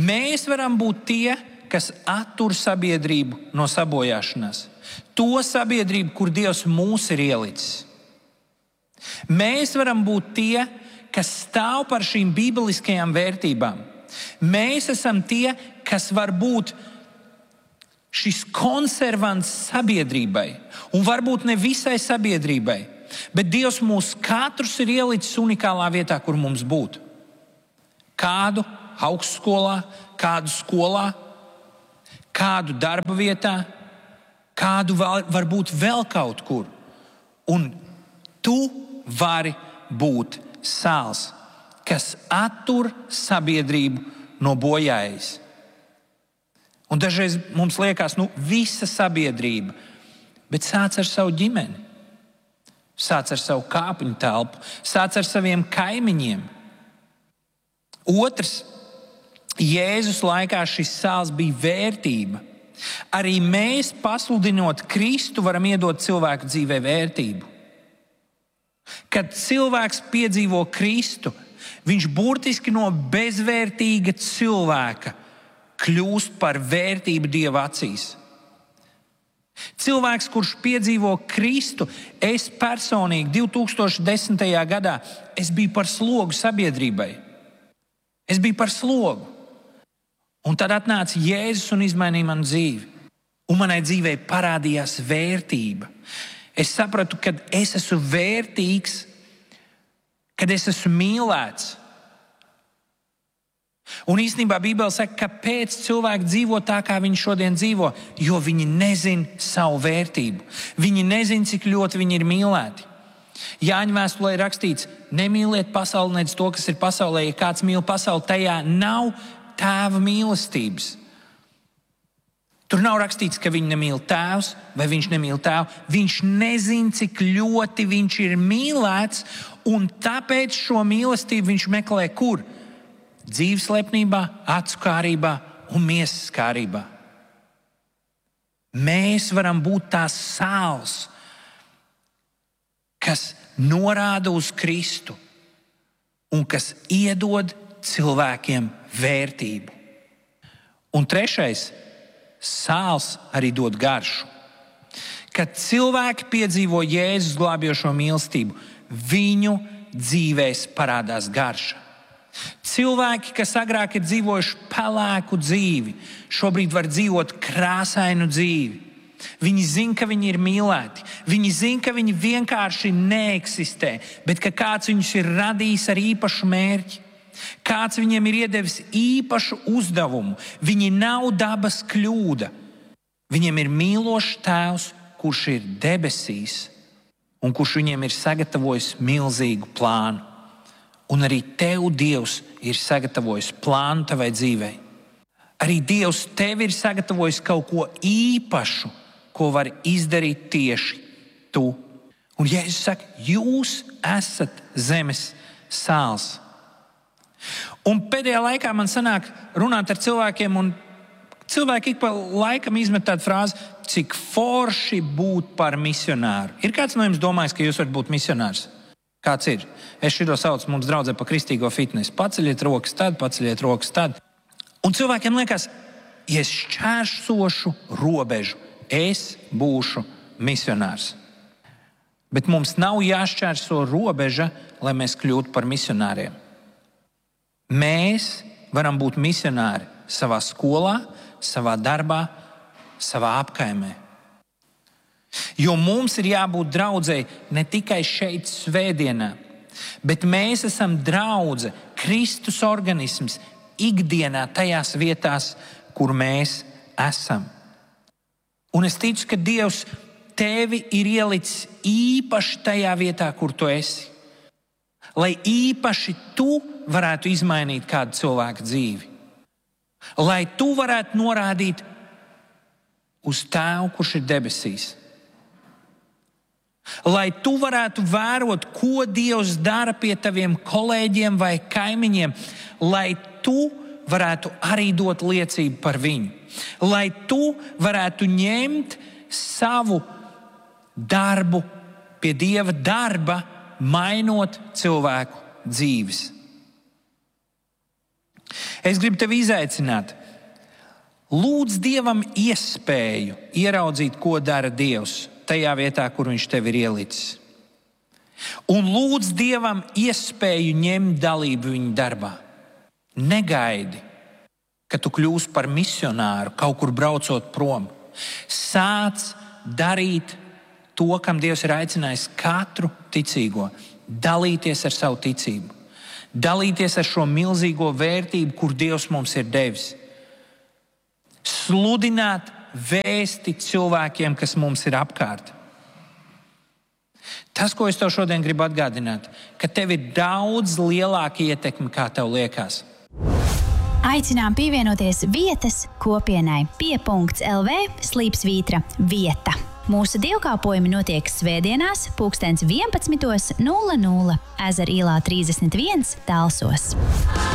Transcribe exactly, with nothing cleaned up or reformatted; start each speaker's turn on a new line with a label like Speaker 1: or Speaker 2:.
Speaker 1: Mēs varam būt tie, kas attur sabiedrību no sabojāšanās. To sabiedrību, kur Dievs mūs ir ielicis. Mēs varam būt tie, kas stāv par šīm bībeliskajām vērtībām. Mēs esam tie, kas var būt šis konservants sabiedrībai, un varbūt ne visai sabiedrībai, bet Dievs mūs katrus ir ielicis unikālā vietā, kur mums būt. Kādu augstskolā, kādu skolā, kādu darba vietā, kādu varbūt vēl kaut kur. Un tu vari būt sāls, kas attur sabiedrību no bojājas. Un dažreiz mums liekas, nu, visa sabiedrība, bet sāc ar savu ģimeni, sāc ar savu kāpņu telpu, sāc ar saviem kaimiņiem. Otrs, Jēzus laikā šis sāls bija vērtība. Arī mēs, pasludinot Kristu, varam iedot cilvēku dzīvē vērtību. Kad cilvēks piedzīvo Kristu, viņš burtiski no bezvērtīga cilvēka kļūst par vērtību Dieva acīs. Cilvēks, kurš piedzīvo Kristu, es personīgi divi tūkstoši desmitajā gadā, es biju par slogu sabiedrībai. Es biju par slogu. Un tad atnāca Jēzus un izmainīja manu dzīvi. Un manai dzīvei parādījās vērtība. Es sapratu, ka es esmu vērtīgs, kad es esmu mīlēts. Un īstenībā Bībele saka, kāpēc cilvēki dzīvo tā, kā viņi šodien dzīvo, jo viņi nezina savu vērtību. Viņi nezina, cik ļoti viņi ir mīlēti. Jāņa vēstulē ir rakstīts, nemīliet pasauli, nedz to, kas ir pasaulē. Ja kāds mīl pasauli, tajā nav tēva mīlestības. Tur nav rakstīts, ka viņi nemīl tēvs vai viņš nemīl tēvu. Viņš nezina, cik ļoti viņš ir mīlēts, un tāpēc šo mīlestību viņš meklē kur? Dzīves lepnībā, acu kārībā un miesas kārībā. Mēs varam būt tās sāls, kas norāda uz Kristu un kas iedod cilvēkiem vērtību. Un trešais, sāls arī dod garšu. Kad cilvēki piedzīvo Jēzus glābjošo mīlestību, viņu dzīvēs parādās garša. Cilvēki, kas agrāk ir dzīvojuši pelēku dzīvi, šobrīd var dzīvot krāsainu dzīvi. Viņi zina, ka viņi ir mīlēti. Viņi zina, ka viņi vienkārši neeksistē, bet ka kāds viņus ir radījis ar īpašu mērķi. Kāds viņiem ir iedevis īpašu uzdevumu. Viņi nav dabas kļūda. Viņiem ir mīlošs tēvs, kurš ir debesīs un kurš viņiem ir sagatavojis milzīgu plānu. Un arī tev Dievs ir sagatavojis plānu tavai dzīvei. Arī Dievs tev ir sagatavojis kaut ko īpašu, ko var izdarīt tieši tu. Un Jēzus saka, jūs esat zemes sāls. Un pēdējā laikā man sanāk runāt ar cilvēkiem, un cilvēki ik pa laikam izmet tādu frāzi, cik forši būt par misionāru. Ir kāds no jums domājis, ka jūs varat būt misionārs? Kāds ir? Es šito saucu mums draudzē pa kristīgo fitnesu. Paceļiet rokas tad, paceļiet rokas tad. Un cilvēkiem liekas, ja es šķērsošu robežu, es būšu misionārs. Bet mums nav jāšķērso robeža, lai mēs kļūtu par misionāriem. Mēs varam būt misionāri savā skolā, savā darbā, savā apkaimē. Jo mums ir jābūt draudzei ne tikai šeit svētdienā, bet mēs esam draudze, Kristus organisms ikdienā tajās vietās, kur mēs esam. Un es ticu, ka Dievs tevi ir ielicis īpaši tajā vietā, kur tu esi. Lai īpaši tu varētu izmainīt kādu cilvēku dzīvi. Lai tu varētu norādīt uz Tēvu, kurš ir debesīs. Lai tu varētu vērot, ko Dievs dara pie taviem kolēģiem vai kaimiņiem. Lai tu varētu arī dot liecību par viņu. Lai tu varētu ņemt savu darbu pie Dieva darba, mainot cilvēku dzīves. Es gribu tevi izaicināt. Lūdz Dievam iespēju ieraudzīt, ko dara Dievs tajā vietā, kur Viņš tevi ir ielicis. Un lūdz Dievam iespēju ņemt dalību Viņa darbā. Negaidi, ka tu kļūsi par misionāru, kaut kur braucot prom. Sāc darīt to, kam Dievs ir aicinājis katru ticīgo. Dalīties ar savu ticību. Dalīties ar šo milzīgo vērtību, kur Dievs mums ir devis. Sludināt vēsti cilvēkiem, kas mums ir apkārt. Tas, ko es tev šodien gribu atgādināt, ka tev ir daudz lielāka ietekme, kā tev liekas.
Speaker 2: Aicinām pievienoties vietas kopienai pie.lv slīpsvītra vieta. Mūsu dievkalpojumi notiek svētdienās, pulkstens vienpadsmitos nulle nulle Ezera ielā trīsdesmit viens Talsos.